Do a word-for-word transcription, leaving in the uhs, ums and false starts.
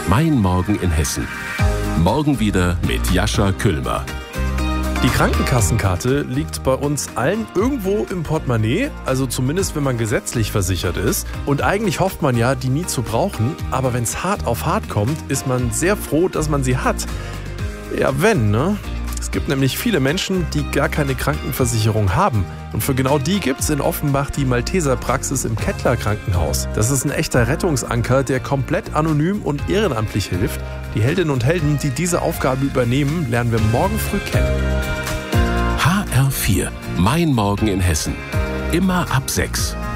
Mein Morgen in Hessen. Morgen wieder mit Jascha Küllmer. Die Krankenkassenkarte liegt bei uns allen irgendwo im Portemonnaie, also zumindest wenn man gesetzlich versichert ist. Und eigentlich hofft man ja, die nie zu brauchen, aber wenn es hart auf hart kommt, ist man sehr froh, dass man sie hat. Ja, wenn, ne? Es gibt nämlich viele Menschen, die gar keine Krankenversicherung haben. Und für genau die gibt's in Offenbach die Malteser-Praxis im Kettler Krankenhaus. Das ist ein echter Rettungsanker, der komplett anonym und ehrenamtlich hilft. Die Heldinnen und Helden, die diese Aufgabe übernehmen, lernen wir morgen früh kennen. H R vier. Mein Morgen in Hessen. Immer ab sechs.